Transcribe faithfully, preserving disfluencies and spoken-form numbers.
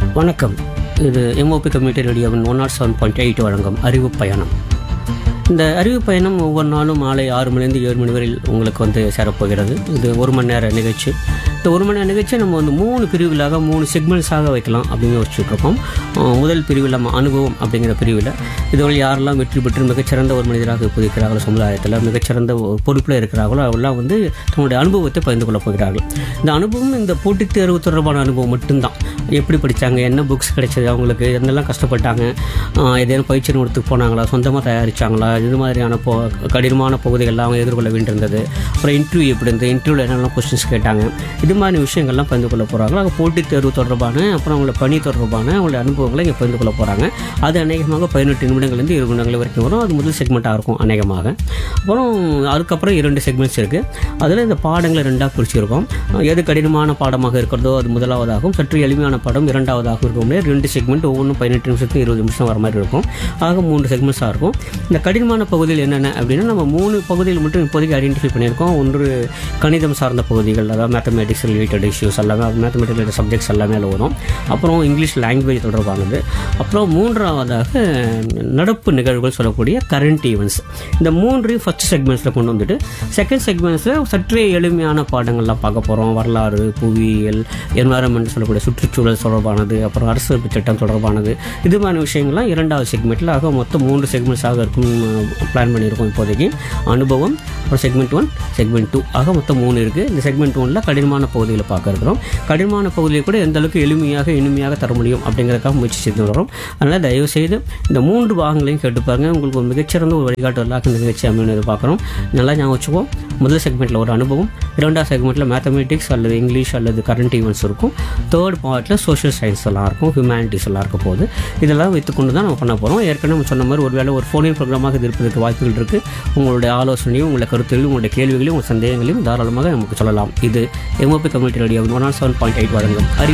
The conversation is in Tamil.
வணக்கம். இது எம்ஓபி கம்யூனிட்டி ரேடியோவின் one not seven point eight வழங்கும் அறிவு பயணம். இந்த அறிவு பயணம் ஒவ்வொரு நாளும் மாலை ஆறு மணிலேருந்து ஏழு மணி வரையில் உங்களுக்கு வந்து சேரப்போகிறது. இது ஒரு மணி நேர நிகழ்ச்சி. இந்த ஒரு மணி நேர நிகழ்ச்சியை நம்ம வந்து மூணு பிரிவுகளாக மூணு செக்மெண்ட்ஸாக வைக்கலாம் அப்படின்னு யோசிச்சுட்டு இருக்கோம். முதல் பிரிவில் நம்ம அனுபவம் அப்படிங்கிற பிரிவில் இதுவரை யாரெல்லாம் வெற்றி பெற்று மிகச்சிறந்த ஒரு மனிதராக இருக்கிறார்களோ, சமுதாயத்தில் மிகச்சிறந்த ஒரு பொறுப்பில் இருக்கிறார்களோ அவெல்லாம் வந்து தன்னுடைய அனுபவத்தை பகிர்ந்து கொள்ளப் போகிறார்கள். இந்த அனுபவம் இந்த போட்டித் தேர்வு தொடர்பான அனுபவம் மட்டும்தான். எப்படி படித்தாங்க, என்ன புக்ஸ் கிடைச்சது, அவங்களுக்கு என்னெல்லாம் கஷ்டப்பட்டாங்க, ஏதேனும் பயிற்சி நிறுவனத்துக்கு போனாங்களா, சொந்தமாக தயாரித்தாங்களா, இது மாதிரியான போ கடினமான பகுதிகள்லாம் அவங்க எதிர்கொள்ள வேண்டியிருந்தது. அப்புறம் இன்டர்வியூ எப்படி இருந்தது, இன்டர்வியூவில் என்னெல்லாம் கொஸ்டின்ஸ் கேட்டாங்க, இது மாதிரி விஷயங்கள்லாம் பகிர்ந்து கொள்ள போகிறாங்க. அவங்க போட்டித் தேர்வு தொடர்பான, அப்புறம் அவங்களோட பணி தொடர்பான அவங்களுடைய அனுபவங்களை இங்கே பகிர்ந்து கொள்ள போகிறாங்க. அது அநேகமாக பதினெட்டு நிமிடங்கள்லேருந்து இருபது நிமிடங்கள் வரைக்கும் வரும். அது முதல் செக்மெண்ட்டாக இருக்கும் அநேகமாக. அப்புறம் அதுக்கப்புறம் இரண்டு செக்மெண்ட்ஸ் இருக்குது. அதில் இந்த பாடங்களை ரெண்டாக பிரிச்சிருக்கோம். எது கடினமான பாடமாக இருக்கிறதோ அது முதலாவதாகவும், சற்று எளிமையான பாடம் இரண்டாவதாகவும் இருக்கும். ரெண்டு செக்மெண்ட் ஒவ்வொன்றும் பதினெட்டு நிமிஷத்துக்கு இருபது நிமிஷம் வர மாதிரி இருக்கும். ஆக மூன்று செக்மெண்ட்ஸாக இருக்கும். இந்த கடினமான பகுதியில் என்னென்ன அப்படின்னா, நம்ம மூணு பகுதியில் மட்டும் இப்போதைக்கு ஐடென்டிஃபை பண்ணியிருக்கோம். ஒன்று கணிதம் சார்ந்த பகுதிகள், அதாவது மேத்தமேட்டிக்ஸ் ரிலேட்டட் இஷ்யூஸ் எல்லாமே, மேத்தமேட்டிக்ஸ் ரிலேட்டட் சப்ஜெக்ட்ஸ் எல்லாமே வரும். அப்புறம் இங்கிலீஷ் லாங்குவேஜ் தொடர்பானது. அப்புறம் மூன்றாவதாக நடப்பு நிகழ்வுகள் சொல்லக்கூடிய கரண்ட் ஈவெண்ட்ஸ். இந்த மூன்றையும் ஃபர்ஸ்ட் செக்மெண்ட்ஸில் கொண்டு வந்துட்டு செகண்ட் செக்மெண்ட்ஸில் சற்றே எளிமையான பாடங்கள்லாம் பார்க்க போகிறோம். வரலாறு, புவியியல், என்வாரன்மெண்ட் சொல்லக்கூடிய சுற்றுச்சூழல் தொடர்பானது, அப்புறம் அரசு திட்டம் தொடர்பானது, இது மாதிரி விஷயங்கள்லாம் இரண்டாவது செக்மெண்ட்டில். ஆக மொத்தம் மூன்று செக்மெண்ட்ஸாக இருக்கும் பிளான் பண்ணியிருக்கோம் இப்போதைக்கு. அனுபவம், அப்புறம் செக்மெண்ட் ஒன், செக்மெண்ட் டூ, ஆக மொத்தம் மூணு இருக்குது. இந்த செக்மெண்ட் ஒன்றில் கடினமான பகுதியில் பார்க்க இருக்கிறோம். கடினமான பகுதியை கூட எந்த அளவுக்கு எளிமையாக இனிமையாக தர முடியும் அப்படிங்கிறதுக்காக முயற்சி செய்து வரோம். அதனால் தயவுசெய்து இந்த மூன்று பாகங்களையும் கேட்டு பாருங்கள். உங்களுக்கு ஒரு மிகச்சிறந்த ஒரு வழிகாட்டுதலாக இந்த நிகழ்ச்சி அமைன்னு எதிர்பார்க்குறோம். நல்லா ஞாபகம் வச்சுக்குவோம். முதல் செக்மெண்ட்டில் ஒரு அனுபவம், இரண்டாவது செக்மெண்ட்டில் மேத்தமெட்டிக்ஸ் அல்லது இங்கிலீஷ் அல்லது கரண்ட் ஈவெண்ட்ஸ் இருக்கும். தேர்ட் பார்ட்டில் சோஷியல் சயின்ஸ் எல்லாம் இருக்கும், ஹியூமனிட்டிஸ் எல்லாம் இருக்க போகுது. இதெல்லாம் வைத்துக்கொண்டு தான் நம்ம பண்ண போகிறோம். ஏற்கனவே நம்ம சொன்ன மாதிரி ஒரு வேளை ஒரு ஃபோனின் ப்ரோக்ராமாக இது இருப்பதற்கு வாய்ப்புகள் இருக்குது. உங்களுடைய ஆலோசனையும், உங்களுடைய கருத்துகளையும், உங்களுடைய கேள்விகளையும், உங்கள் சந்தேகங்களையும் தாராளமாக நமக்கு சொல்லலாம். இது MOP community radio one not seven point eight வழங்கும் அறிவு